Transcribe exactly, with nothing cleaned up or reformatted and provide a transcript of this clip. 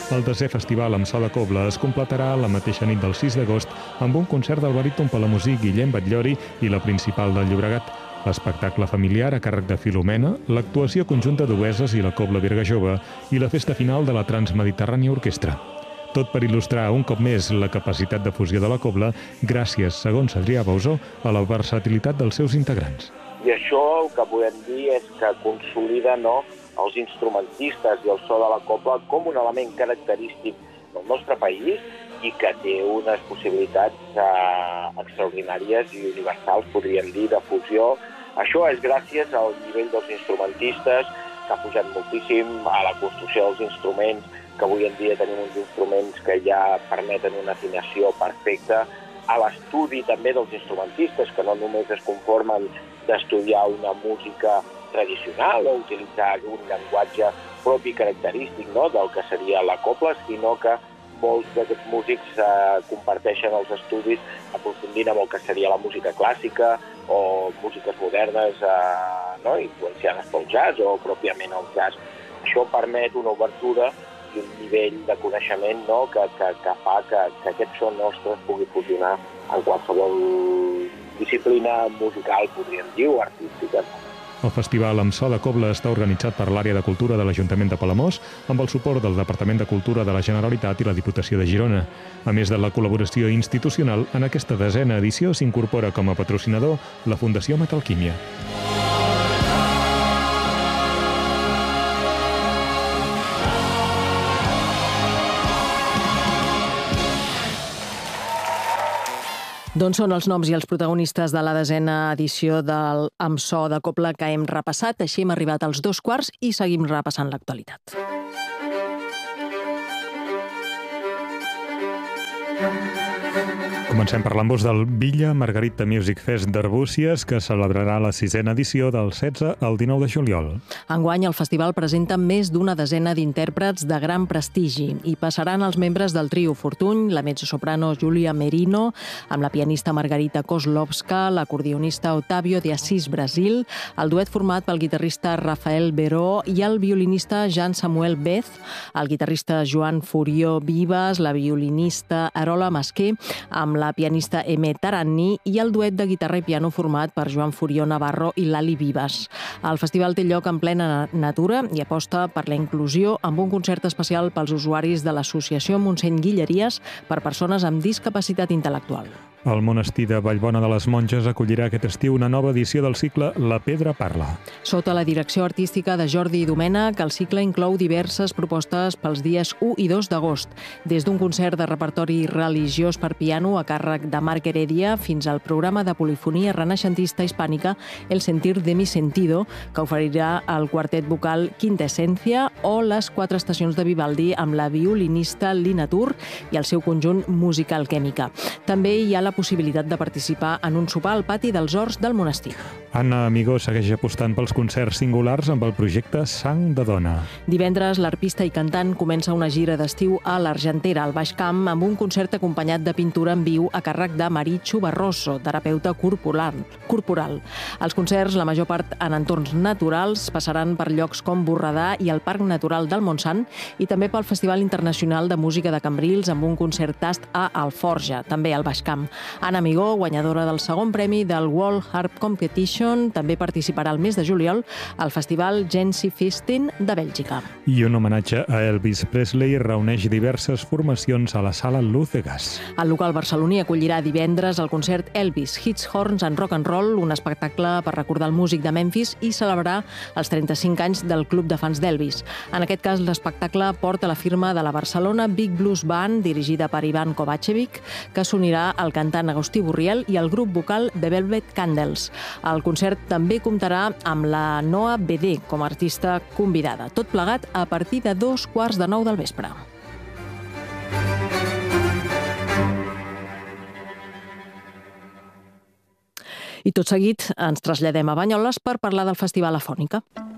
El desè festival amb so de cobla es completarà la mateixa nit del sis d'agost amb un concert del baríton palamosí Guillem Batllori i la Principal del Llobregat, l'espectacle familiar a càrrec de Filomena, l'actuació conjunta d'Obeses i la Cobla Virga Jove i la festa final de la Transmediterrània Orquestra. Tot per il·lustrar un cop més la capacitat de fusió de la cobla gràcies, segons Adrià Bausó, a la versatilitat dels seus integrants. I això el que podem dir és que consolida no, els instrumentistes i el so de la cobla com un element característic del nostre país i que té unes possibilitats eh, extraordinàries i universals, podríem dir, de fusió. Això és gràcies al nivell dels instrumentistes, que ha pujat moltíssim, a la construcció dels instruments, que avui en dia tenim uns instruments que ja permeten una afinació perfecta, a l'estudi també dels instrumentistes, que no només es conformen d'estudiar una música tradicional o utilitzar un llenguatge propi característic no, del que seria la cobla, sinó que molts d'aquests músics eh, comparteixen els estudis aprofundint amb el que seria la música clàssica o músiques modernes eh, no, influenciades pel jazz o pròpiament el jazz. Això permet una obertura i un nivell de coneixement no, que, que, que fa que, que aquest so nostre es pugui fusionar en qualsevol disciplina musical, podríem dir, o artística. El festival amb so de cobla està organitzat per l'Àrea de Cultura de l'Ajuntament de Palamós amb el suport del Departament de Cultura de la Generalitat i la Diputació de Girona. A més de la col·laboració institucional, en aquesta desena edició s'incorpora com a patrocinador la Fundació Metalquímia. Doncs són els noms i els protagonistes de la desena edició del Amb so de cobla que hem repassat. Així hem arribat als dos quarts i seguim repassant l'actualitat. Comencem parlant-vos del Villa Margarita Music Fest d'Arbúcies, que celebrarà la sisena edició del setze al dinou de juliol. Enguany el festival presenta més d'una desena d'intèrprets de gran prestigi i passaran els membres del trio Fortuny, la mezzosoprano Giulia Merino, amb la pianista Margarita Kozlowska, l'acordionista Otávio de Assis Brasil, el duet format pel guitarrista Rafael Beró i el violinista Jean Samuel Bez, el guitarrista Joan Furió Vives, la violinista Arola Masquer, amb la pianista Eme Taranni i el duet de guitarra i piano format per Joan Furió Navarro i Lali Vives. El festival té lloc en plena natura i aposta per la inclusió amb un concert especial pels usuaris de l'Associació Montseny Guilleries per persones amb discapacitat intel·lectual. El monestir de Vallbona de les Monges acollirà aquest estiu una nova edició del cicle La Pedra Parla. Sota la direcció artística de Jordi Domènech, el cicle inclou diverses propostes pels dies u i dos d'agost, des d'un concert de repertori religiós per piano a càrrec de Marc Heredia fins al programa de polifonia renaixentista hispànica El sentir de mi sentido, que oferirà el quartet vocal Quintessència o les quatre estacions de Vivaldi amb la violinista Lina Tur i el seu conjunt musical Quèmica. També hi ha la possibilitat de participar en un sopar al pati dels horts del monestir. Anna Amigó segueix apostant pels concerts singulars amb el projecte Sang de Dona. Divendres, l'arpista i cantant comença una gira d'estiu a l'Argentera, al Baix Camp, amb un concert acompanyat de pintura en viu a càrrec de Marichu Barroso, terapeuta corporal. corporal. Els concerts, la major part en entorns naturals, passaran per llocs com Borredà i el Parc Natural del Montsant i també pel Festival Internacional de Música de Cambrils amb un concert tast a Alforja, també al Baix Camp. Anna Amigó, guanyadora del segon premi del World Harp Competition, també participarà el mes de juliol al Festival Gensi Festin de Bèlgica. I un homenatge a Elvis Presley reuneix diverses formacions a la sala Luz de Gas. El local barceloní acollirà divendres el concert Elvis Hits Horns and Rock and Roll, un espectacle per recordar el músic de Memphis i celebrar els trenta-cinc anys del Club de Fans d'Elvis. En aquest cas, l'espectacle porta la firma de la Barcelona Big Blues Band, dirigida per Ivan Kovacevic, que s'unirà al cantant Agustí Burriel i el grup vocal The Velvet Candles. El concert també comptarà amb la Noa B D com a artista convidada. Tot plegat a partir de dos quarts de nou del vespre. I tot seguit ens traslladem a Banyoles per parlar del Festival Afònica.